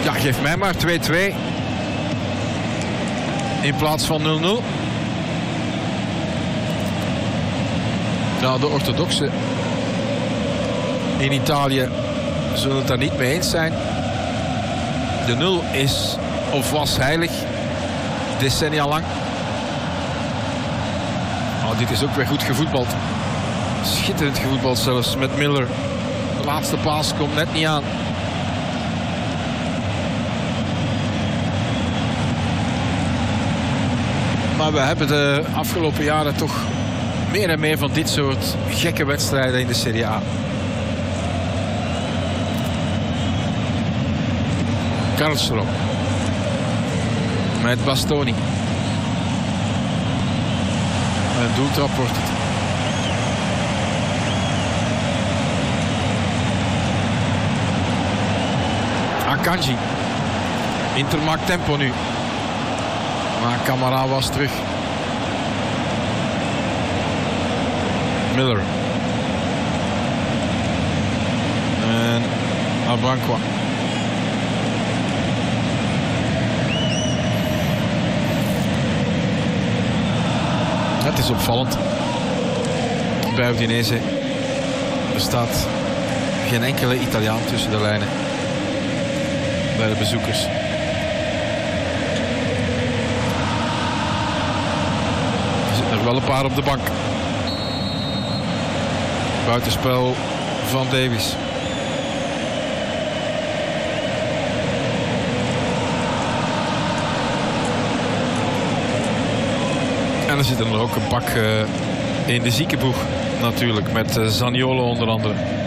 Ja, geef mij maar 2-2. In plaats van 0-0. Nou, de orthodoxen in Italië zullen het daar niet mee eens zijn. De 0 is of was heilig. Decennia lang. Oh, dit is ook weer goed gevoetbald. Schitterend gevoetbald zelfs met Miller. De laatste paas komt net niet aan. Maar we hebben de afgelopen jaren toch meer en meer van dit soort gekke wedstrijden in de Serie A. Karlsruhe. Met Bastoni. Een doeltrap wordt het. Akanji. Inter maakt tempo nu. Maar Camara was terug. Miller. En Abanqua. Het is opvallend. Bij Udinese. Er staat geen enkele Italiaan tussen de lijnen. Bij de bezoekers. Er zitten er wel een paar op de bank. Buitenspel van Davies. En er zitten er ook een pak in de ziekenboeg natuurlijk. Met Zaniolo onder andere.